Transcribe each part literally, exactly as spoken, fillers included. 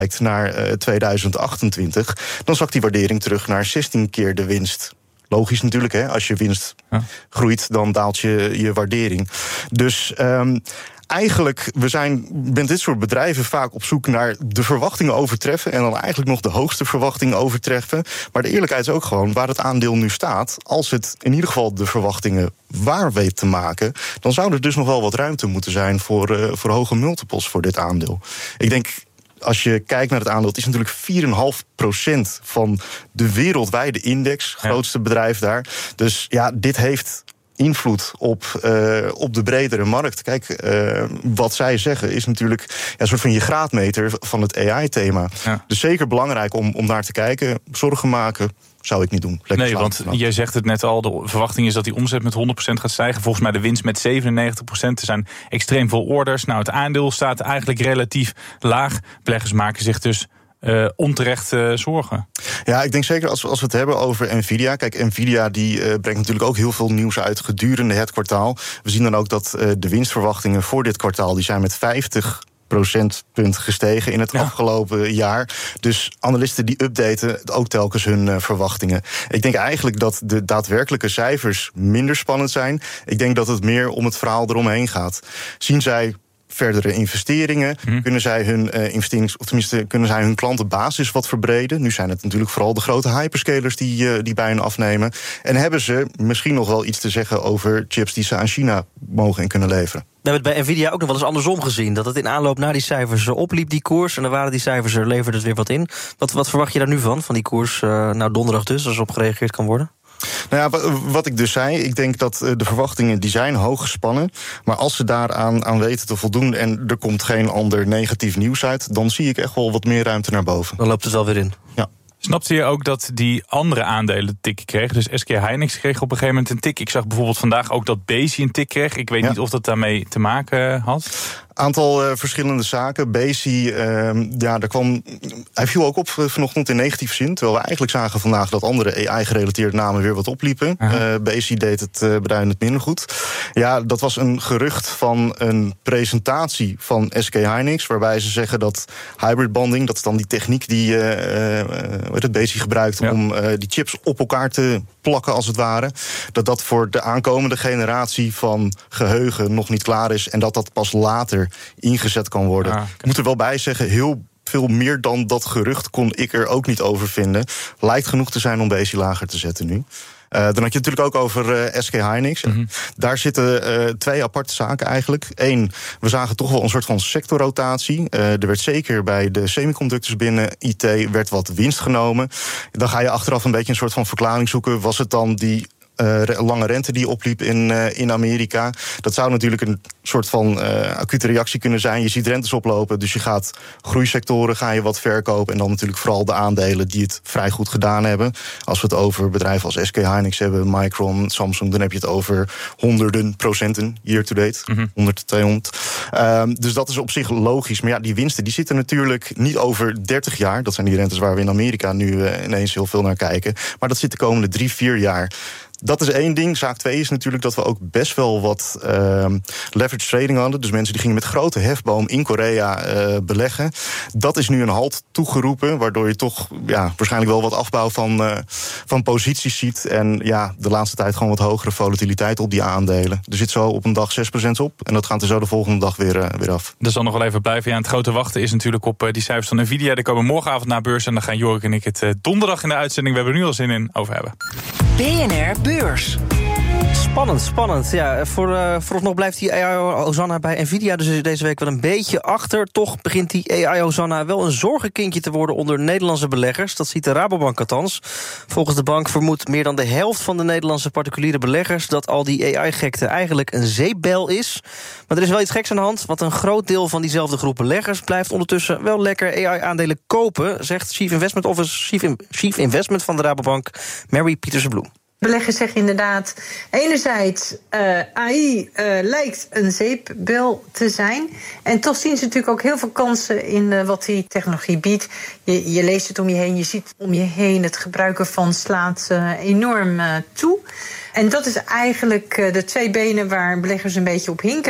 naar uh, tweeduizend achtentwintig... dan zakt die waardering terug naar zestien keer de winst. Logisch natuurlijk, hè? Als je winst ja. groeit, dan daalt je je waardering. Dus um, eigenlijk, we zijn met dit soort bedrijven vaak op zoek naar de verwachtingen overtreffen... en dan eigenlijk nog de hoogste verwachtingen overtreffen. Maar de eerlijkheid is ook gewoon waar het aandeel nu staat. Als het in ieder geval de verwachtingen waar weet te maken... dan zou er dus nog wel wat ruimte moeten zijn voor, uh, voor hoge multiples voor dit aandeel. Ik denk... Als je kijkt naar het aandeel, het is natuurlijk vier komma vijf procent van de wereldwijde index. Grootste ja. bedrijf daar. Dus ja, dit heeft invloed op, uh, op de bredere markt. Kijk, uh, wat zij zeggen is natuurlijk ja, een soort van je graadmeter van het A I-thema. Ja. Dus zeker belangrijk om, om naar te kijken. Zorgen maken zou ik niet doen. Lekker nee, want jij zegt het net al, de verwachting is dat die omzet met honderd procent gaat stijgen. Volgens mij de winst met zevenennegentig procent. Er zijn extreem veel orders. Nou, het aandeel staat eigenlijk relatief laag. Beleggers maken zich dus Uh, onterecht uh, zorgen. Ja, ik denk zeker als we, als we het hebben over Nvidia. Kijk, Nvidia die uh, brengt natuurlijk ook heel veel nieuws uit gedurende het kwartaal. We zien dan ook dat uh, de winstverwachtingen voor dit kwartaal die zijn met vijftig procentpunt gestegen in het ja. afgelopen jaar. Dus analisten die updaten ook telkens hun uh, verwachtingen. Ik denk eigenlijk dat de daadwerkelijke cijfers minder spannend zijn. Ik denk dat het meer om het verhaal eromheen gaat. Zien zij verdere investeringen? Mm. Kunnen zij hun uh, investerings, of tenminste kunnen zij hun klantenbasis wat verbreden? Nu zijn het natuurlijk vooral de grote hyperscalers die, uh, die bij hen afnemen. En hebben ze misschien nog wel iets te zeggen over chips die ze aan China mogen en kunnen leveren? We hebben het bij Nvidia ook nog wel eens andersom gezien. Dat het in aanloop naar die cijfers opliep, die koers. En dan waren die cijfers er, leverde het weer wat in. Wat, wat verwacht je daar nu van, van die koers? Uh, nou, donderdag dus, als er op gereageerd kan worden? Nou ja, wat ik dus zei, ik denk dat de verwachtingen die zijn hoog gespannen. Maar als ze daaraan aan weten te voldoen en er komt geen ander negatief nieuws uit, dan zie ik echt wel wat meer ruimte naar boven. Dan loopt het wel weer in. Ja. Snapte je ook dat die andere aandelen tik kregen? Dus S K Hynix kreeg op een gegeven moment een tik. Ik zag bijvoorbeeld vandaag ook dat Besi een tik kreeg. Ik weet ja. niet of dat daarmee te maken had. Aantal uh, verschillende zaken. Besi, uh, ja, daar kwam. Hij viel ook op uh, vanochtend in negatieve zin. Terwijl we eigenlijk zagen vandaag dat andere A I-gerelateerde namen weer wat opliepen. Uh, Besi deed het uh, beduidend minder goed. Ja, dat was een gerucht van een presentatie van S K Hynix, waarbij ze zeggen dat hybrid bonding, dat is dan die techniek die uh, uh, het Besi gebruikt ja. om uh, die chips op elkaar te plakken, als het ware. Dat dat voor de aankomende generatie van geheugen nog niet klaar is en dat dat pas later ingezet kan worden. Ah, okay. Ik moet er wel bij zeggen, heel veel meer dan dat gerucht kon ik er ook niet over vinden. Lijkt genoeg te zijn om Besi lager te zetten nu. Uh, dan had je het natuurlijk ook over uh, S K Hynix. Mm-hmm. Daar zitten uh, twee aparte zaken eigenlijk. Eén, we zagen toch wel een soort van sectorrotatie. Uh, er werd zeker bij de semiconductors binnen I T werd wat winst genomen. Dan ga je achteraf een beetje een soort van verklaring zoeken. Was het dan die Uh, lange rente die opliep in, uh, in Amerika? Dat zou natuurlijk een soort van uh, acute reactie kunnen zijn. Je ziet rentes oplopen, dus je gaat groeisectoren ga je wat verkopen. En dan natuurlijk vooral de aandelen die het vrij goed gedaan hebben. Als we het over bedrijven als S K Hynix hebben, Micron, Samsung, dan heb je het over honderden procenten year to date. Mm-hmm. honderd, tweehonderd. Uh, dus dat is op zich logisch. Maar ja, die winsten die zitten natuurlijk niet over dertig jaar. Dat zijn die rentes waar we in Amerika nu uh, ineens heel veel naar kijken. Maar dat zit de komende drie, vier jaar. Dat is één ding. Zaak twee is natuurlijk dat we ook best wel wat uh, leverage trading hadden. Dus mensen die gingen met grote hefboom in Korea uh, beleggen. Dat is nu een halt toegeroepen, waardoor je toch ja, waarschijnlijk wel wat afbouw van, uh, van posities ziet. En ja, de laatste tijd gewoon wat hogere volatiliteit op die aandelen. Er zit zo op een dag zes procent op en dat gaat er zo de volgende dag weer, uh, weer af. Dat zal nog wel even blijven. Ja, het grote wachten is natuurlijk op uh, die cijfers van Nvidia. Die komen morgenavond naar beurs en dan gaan Jorik en ik het uh, donderdag in de uitzending, we hebben er nu al zin in, over hebben. B N R Beurs. Spannend, spannend. Ja, voor, uh, vooralsnog blijft die A I-Hosanna bij Nvidia dus deze week wel een beetje achter. Toch begint die A I-Hosanna wel een zorgenkindje te worden onder Nederlandse beleggers. Dat ziet de Rabobank althans. Volgens de bank vermoedt meer dan de helft van de Nederlandse particuliere beleggers dat al die A I-gekte eigenlijk een zeepbel is. Maar er is wel iets geks aan de hand, want een groot deel van diezelfde groep beleggers blijft ondertussen wel lekker A I-aandelen kopen, zegt Chief Investment Office, Chief, in, Chief Investment van de Rabobank, Mary Pieterse-Bloem. Beleggers zeggen inderdaad, enerzijds uh, A I uh, lijkt een zeepbel te zijn. En toch zien ze natuurlijk ook heel veel kansen in uh, wat die technologie biedt. Je, je leest het om je heen, je ziet om je heen, het gebruik ervan slaat uh, enorm uh, toe. En dat is eigenlijk uh, de twee benen waar beleggers een beetje op hinken.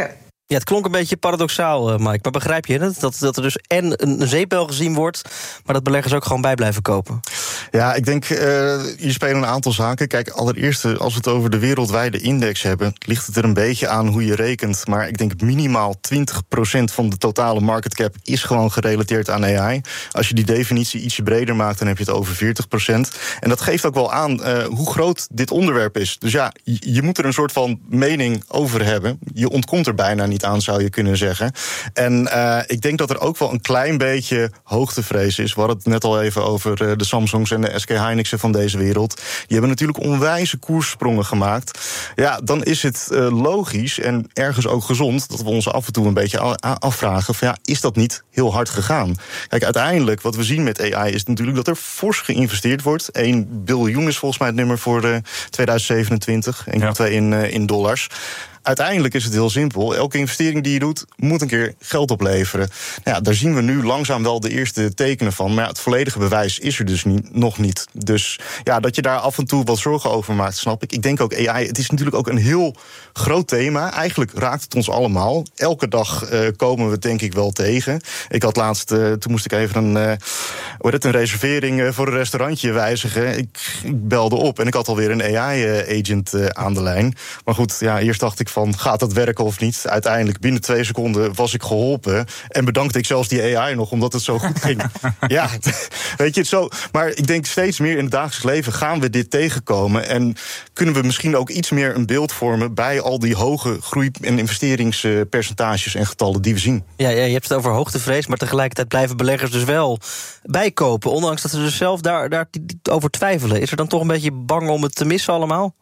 Ja, het klonk een beetje paradoxaal, uh, Mike. Maar begrijp je het? Dat, dat er dus en een zeepbel gezien wordt, maar dat beleggers ook gewoon bij blijven kopen? Ja, ik denk, uh, hier spelen een aantal zaken. Kijk, allereerst, als we het over de wereldwijde index hebben, ligt het er een beetje aan hoe je rekent. Maar ik denk minimaal twintig procent van de totale market cap is gewoon gerelateerd aan A I. Als je die definitie ietsje breder maakt, dan heb je het over veertig procent. En dat geeft ook wel aan uh, hoe groot dit onderwerp is. Dus ja, je, je moet er een soort van mening over hebben. Je ontkomt er bijna niet aan, zou je kunnen zeggen. En uh, ik denk dat er ook wel een klein beetje hoogtevrees is. We hadden het net al even over uh, de Samsungs en de S K Hynixen van deze wereld. Die hebben natuurlijk onwijze koerssprongen gemaakt. Ja, dan is het uh, logisch en ergens ook gezond dat we ons af en toe een beetje afvragen van ja, is dat niet heel hard gegaan? Kijk, uiteindelijk wat we zien met A I is natuurlijk dat er fors geïnvesteerd wordt. één biljoen is volgens mij het nummer voor uh, tweeduizend zevenentwintig. één komma twee in, uh, in dollars. Uiteindelijk is het heel simpel. Elke investering die je doet, moet een keer geld opleveren. Nou ja, daar zien we nu langzaam wel de eerste tekenen van. Maar ja, het volledige bewijs is er dus niet, nog niet. Dus ja, dat je daar af en toe wat zorgen over maakt, snap ik. Ik denk ook A I, het is natuurlijk ook een heel groot thema. Eigenlijk raakt het ons allemaal. Elke dag uh, komen we het denk ik wel tegen. Ik had laatst, uh, toen moest ik even een, uh, hoe heet het, een reservering uh, voor een restaurantje wijzigen. Ik, ik belde op en ik had alweer een A I-agent uh, aan de lijn. Maar goed, ja, eerst dacht ik van, gaat dat werken of niet? Uiteindelijk, binnen twee seconden was ik geholpen. En bedankte ik zelfs die A I nog, omdat het zo goed ging. Ja, weet je, zo. Maar ik denk steeds meer in het dagelijks leven gaan we dit tegenkomen. En kunnen we misschien ook iets meer een beeld vormen bij al die hoge groei- en investeringspercentages en getallen die we zien. Ja, ja, je hebt het over hoogtevrees, maar tegelijkertijd blijven beleggers dus wel bijkopen. Ondanks dat ze dus zelf daar, daar over twijfelen. Is er dan toch een beetje bang om het te missen allemaal?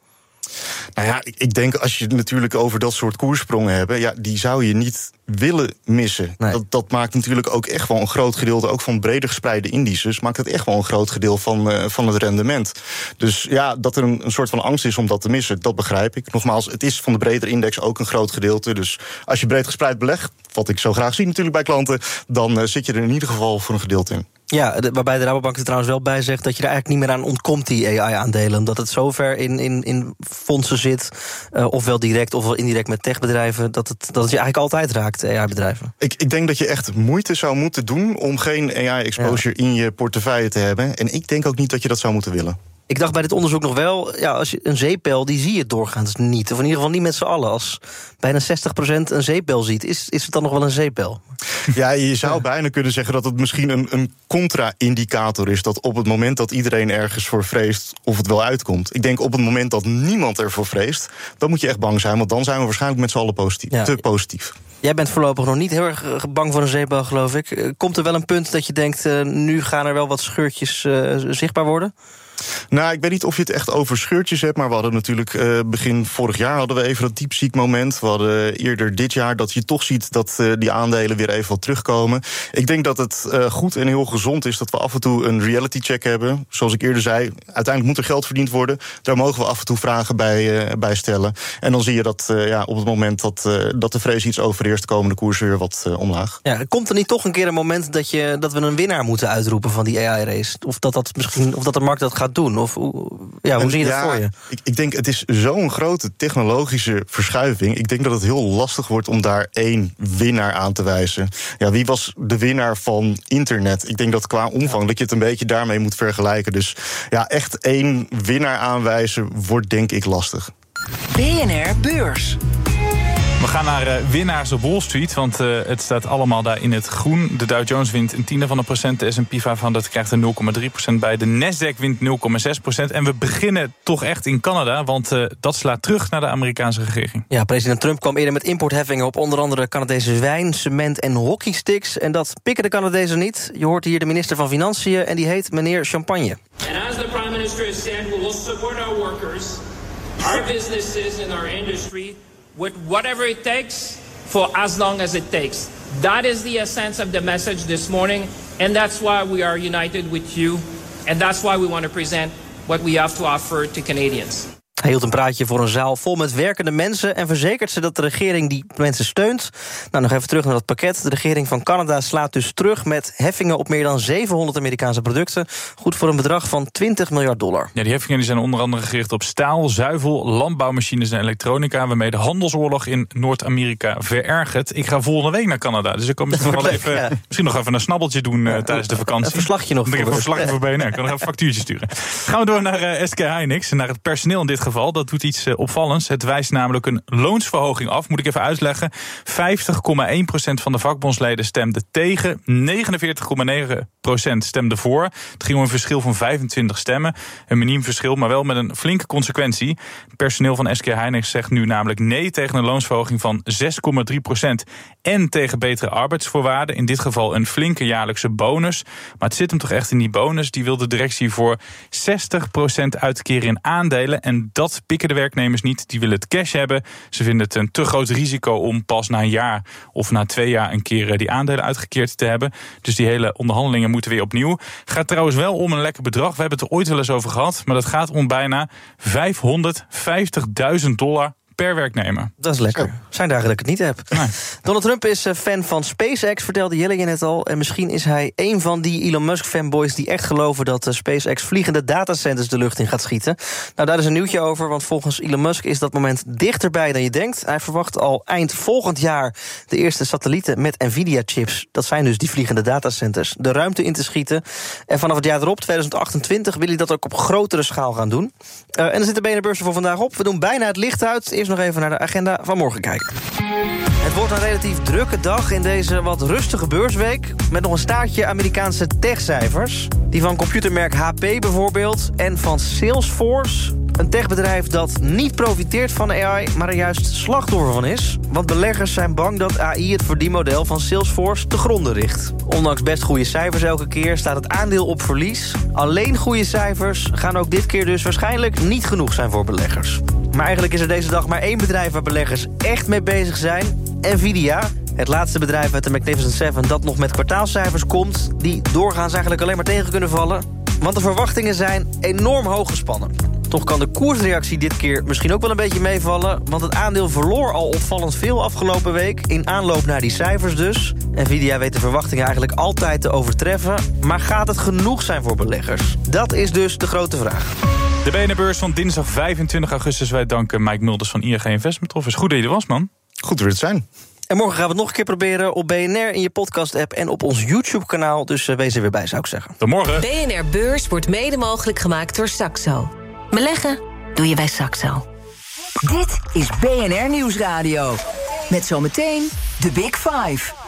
Nou ja, ik denk als je het natuurlijk over dat soort koerssprongen hebt, ja, die zou je niet willen missen. Nee. Dat, dat maakt natuurlijk ook echt wel een groot gedeelte, ook van breder gespreide indices, maakt het echt wel een groot gedeelte van, uh, van het rendement. Dus ja, dat er een, een soort van angst is om dat te missen, dat begrijp ik. Nogmaals, het is van de bredere index ook een groot gedeelte. Dus als je breed gespreid belegt, wat ik zo graag zie natuurlijk bij klanten, dan uh, zit je er in ieder geval voor een gedeelte in. Ja, de, waarbij de Rabobank er trouwens wel bij zegt dat je er eigenlijk niet meer aan ontkomt, die A I-aandelen. Omdat het zover in, in, in fondsen zit, uh, ofwel direct ofwel indirect met techbedrijven, dat het, dat het je eigenlijk altijd raakt, A I-bedrijven. Ik, ik denk dat je echt moeite zou moeten doen om geen A I-exposure ja. in je portefeuille te hebben. En ik denk ook niet dat je dat zou moeten willen. Ik dacht bij dit onderzoek nog wel, ja, als je een zeepbel, die zie je doorgaans niet. Of in ieder geval niet met z'n allen. Als bijna zestig procent een zeepbel ziet, is, is het dan nog wel een zeepbel? Ja, je zou ja. bijna kunnen zeggen dat het misschien een, een contra-indicator is. Dat op het moment dat iedereen ergens voor vreest, of het wel uitkomt. Ik denk op het moment dat niemand ervoor vreest, dan moet je echt bang zijn. Want dan zijn we waarschijnlijk met z'n allen positief, ja. te positief. Jij bent voorlopig nog niet heel erg bang voor een zeepbel, geloof ik. Komt er wel een punt dat je denkt, uh, nu gaan er wel wat scheurtjes uh, zichtbaar worden? Nou, ik weet niet of je het echt over scheurtjes hebt, maar we hadden natuurlijk uh, begin vorig jaar hadden we even dat diepziek moment. We hadden eerder dit jaar dat je toch ziet dat uh, die aandelen weer even wat terugkomen. Ik denk dat het uh, goed en heel gezond is dat we af en toe een reality check hebben. Zoals ik eerder zei, uiteindelijk moet er geld verdiend worden. Daar mogen we af en toe vragen bij, uh, bij stellen. En dan zie je dat uh, ja, op het moment dat, uh, dat de vrees iets overheerst, komen de koersen weer wat uh, omlaag. Ja, komt er niet toch een keer een moment dat, je, dat we een winnaar moeten uitroepen van die A I-race? Of dat, dat, misschien, of dat de markt dat gaat doen? Of ja, hoe en, zie je dat ja, voor je? Ik, ik denk, het is zo'n grote technologische verschuiving. Ik denk dat het heel lastig wordt om daar één winnaar aan te wijzen. Ja, wie was de winnaar van internet? Ik denk dat qua omvang, ja. dat je het een beetje daarmee moet vergelijken. Dus ja, echt één winnaar aanwijzen wordt denk ik lastig. B N R Beurs. We gaan naar uh, winnaars op Wall Street, want uh, het staat allemaal daar in het groen. De Dow Jones wint een tiende van een procent, de S en P vijfhonderd krijgt er nul komma drie procent bij. De Nasdaq wint nul komma zes procent. En we beginnen toch echt in Canada, want uh, dat slaat terug naar de Amerikaanse regering. Ja, president Trump kwam eerder met importheffingen op onder andere Canadese wijn, cement en hockeysticks. En dat pikken de Canadezen niet. Je hoort hier de minister van Financiën en die heet meneer Champagne. And as the Prime Minister has said, we will support our workers, our businesses and our industry with whatever it takes, for as long as it takes. That is the essence of the message this morning, and that's why we are united with you, and that's why we want to present what we have to offer to Canadians. Hij hield een praatje voor een zaal vol met werkende mensen en verzekert ze dat de regering die mensen steunt. Nou, nog even terug naar dat pakket. De regering van Canada slaat dus terug met heffingen op meer dan zevenhonderd Amerikaanse producten. Goed voor een bedrag van twintig miljard dollar. Ja, die heffingen die zijn onder andere gericht op staal, zuivel, landbouwmachines en elektronica, waarmee de handelsoorlog in Noord-Amerika verergert. Ik ga volgende week naar Canada, dus ik kan misschien, wel even, ja. misschien nog even een snabbeltje doen uh, tijdens de vakantie. Een verslagje nog. Een verslagje voor B N R. Ik kan nog even een factuurtje sturen. Gaan we door naar uh, S K Hynix en naar het personeel in dit geval. Dat doet iets uh, opvallends. Het wijst namelijk een loonsverhoging af. Moet ik even uitleggen. vijftig komma één procent van de vakbondsleden stemde tegen. negenenveertig komma negen procent stemde voor. Het ging om een verschil van vijfentwintig stemmen. Een miniem verschil, maar wel met een flinke consequentie. Het personeel van S K Hynix zegt nu namelijk nee tegen een loonsverhoging van zes komma drie procent. En tegen betere arbeidsvoorwaarden. In dit geval een flinke jaarlijkse bonus. Maar het zit hem toch echt in die bonus. Die wil de directie voor zestig procent uitkeren in aandelen. En dat pikken de werknemers niet. Die willen het cash hebben. Ze vinden het een te groot risico om pas na een jaar of na twee jaar een keer die aandelen uitgekeerd te hebben. Dus die hele onderhandelingen moeten weer opnieuw. Gaat trouwens wel om een lekker bedrag. We hebben het er ooit wel eens over gehad. Maar dat gaat om bijna vijfhonderdvijftigduizend dollar per werknemer. Dat is lekker. Zijn dagen dat ik het niet heb. Nee. Donald Trump is fan van SpaceX, vertelde Jelle je net al. En misschien is hij een van die Elon Musk fanboys die echt geloven dat SpaceX vliegende datacenters de lucht in gaat schieten. Nou, daar is een nieuwtje over, want volgens Elon Musk is dat moment dichterbij dan je denkt. Hij verwacht al eind volgend jaar de eerste satellieten met Nvidia-chips. Dat zijn dus die vliegende datacenters. De ruimte in te schieten. En vanaf het jaar erop, tweeduizend achtentwintig, wil hij dat ook op grotere schaal gaan doen. Uh, en dan zit de B N R-beurs voor vandaag op. We doen bijna het licht uit. Eerst nog even naar de agenda van morgen kijken. Het wordt een relatief drukke dag in deze wat rustige beursweek. Met nog een staartje Amerikaanse techcijfers. Die van computermerk H P bijvoorbeeld. En van Salesforce. Een techbedrijf dat niet profiteert van A I, maar er juist slachtoffer van is. Want beleggers zijn bang dat A I het verdienmodel van Salesforce te gronden richt. Ondanks best goede cijfers elke keer staat het aandeel op verlies. Alleen goede cijfers gaan ook dit keer dus waarschijnlijk niet genoeg zijn voor beleggers. Maar eigenlijk is er deze dag maar één bedrijf waar beleggers echt mee bezig zijn. Nvidia, het laatste bedrijf uit de Magnificent Seven dat nog met kwartaalcijfers komt, die doorgaans eigenlijk alleen maar tegen kunnen vallen. Want de verwachtingen zijn enorm hoog gespannen. Toch kan de koersreactie dit keer misschien ook wel een beetje meevallen, want het aandeel verloor al opvallend veel afgelopen week, in aanloop naar die cijfers dus. Nvidia weet de verwachtingen eigenlijk altijd te overtreffen, maar gaat het genoeg zijn voor beleggers? Dat is dus de grote vraag. De B N R-beurs van dinsdag vijfentwintig augustus. Wij danken Mike Mulders van I N G Investment Office. Goed dat je er was, man. Goed dat we het zijn. En morgen gaan we het nog een keer proberen op B N R, in je podcast-app en op ons YouTube-kanaal. Dus uh, wees er weer bij, zou ik zeggen. Tot morgen. B N R Beurs wordt mede mogelijk gemaakt door Saxo. Beleggen doe je bij Saxo. Dit is B N R Nieuwsradio. Met zometeen de Big Five.